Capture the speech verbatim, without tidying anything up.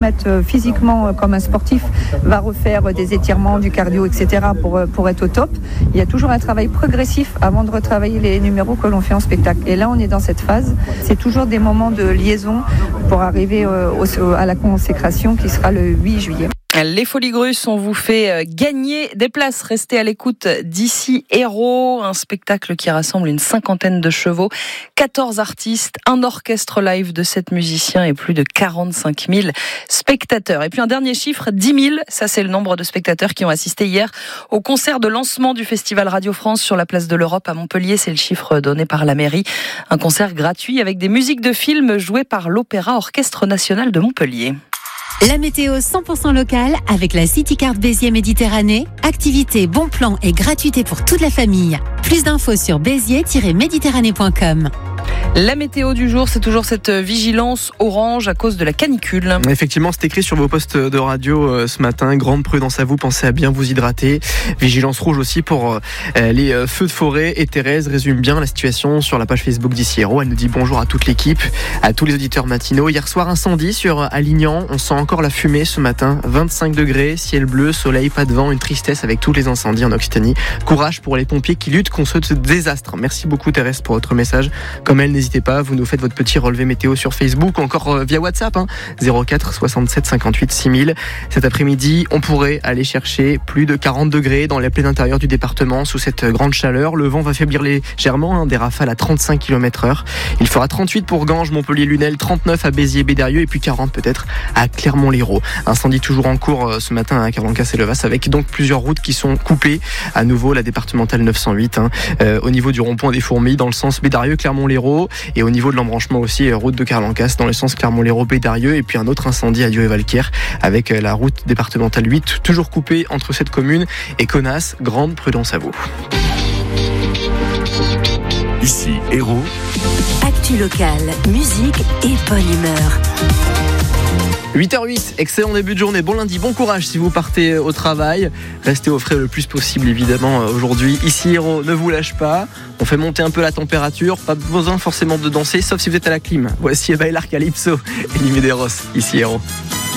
remettre physiquement comme un sportif va refaire des étirements, du cardio, et cetera pour, pour être au top. Il y a toujours un travail progressif avant de retravailler les numéros que l'on fait en spectacle. Et là, on est dans cette phase. C'est toujours des moments de liaison pour arriver au, à la consécration qui sera le huit juillet. Les Folies Grusses, on vous fait gagner des places. Restez à l'écoute d'Ici Héros, un spectacle qui rassemble une cinquantaine de chevaux, quatorze artistes, un orchestre live de sept musiciens et plus de quarante-cinq mille spectateurs. Et puis un dernier chiffre, dix mille, ça c'est le nombre de spectateurs qui ont assisté hier au concert de lancement du Festival Radio France sur la place de l'Europe à Montpellier. C'est le chiffre donné par la mairie. Un concert gratuit avec des musiques de films jouées par l'Opéra Orchestre National de Montpellier. La météo cent pour cent locale avec la CityCard Béziers Méditerranée. Activité, bon plan et gratuité pour toute la famille. Plus d'infos sur béziers tiret méditerranée point com. La météo du jour, c'est toujours cette vigilance orange à cause de la canicule. Effectivement, c'est écrit sur vos postes de radio euh, ce matin. Grande prudence à vous, pensez à bien vous hydrater. Vigilance rouge aussi pour euh, les euh, feux de forêt. Et Thérèse résume bien la situation sur la page Facebook d'Ici Héros. Elle nous dit bonjour à toute l'équipe, à tous les auditeurs matinaux. Hier soir, incendie sur Alignan. On sent encore la fumée ce matin. vingt-cinq degrés, ciel bleu, soleil, pas de vent, une tristesse avec tous les incendies en Occitanie. Courage pour les pompiers qui luttent contre ce désastre. Merci beaucoup Thérèse pour votre message. Comme elle, n'hésitez pas, vous nous faites votre petit relevé météo sur Facebook ou encore euh, via WhatsApp, hein, zéro quatre soixante-sept cinquante-huit six mille. Cet après-midi, on pourrait aller chercher plus de quarante degrés dans les plaines intérieures du département sous cette grande chaleur. Le vent va faiblir légèrement, hein, des rafales à trente-cinq kilomètres heure. Il fera trente-huit pour Ganges, Montpellier, Lunel, trente-neuf à Béziers, Bédarieux et puis quarante peut-être à Clermont-Lérault. Incendie toujours en cours euh, ce matin à Carencasse-et-Levas avec donc plusieurs routes qui sont coupées. À nouveau, la départementale neuf cent huit, hein, euh, au niveau du rond-point des Fourmis dans le sens Bédarieux, Clermont-Lérault. Et au niveau de l'embranchement aussi, route de Carencasse dans le sens Clermont-Lérault, Bédarieux. Et puis un autre incendie à Dieu-et-Valquière avec la route départementale huit, toujours coupée entre cette commune et Connasse. Grande prudence à vous. Ici Héros. Actu locale, musique et bonne humeur. huit heures huit, excellent début de journée, bon lundi, bon courage si vous partez au travail. Restez au frais le plus possible évidemment aujourd'hui. Ici Héros, ne vous lâche pas. On fait monter un peu la température, pas besoin forcément de danser sauf si vous êtes à la clim. Voici Bailar Calypso et Limederos, Ici Héros.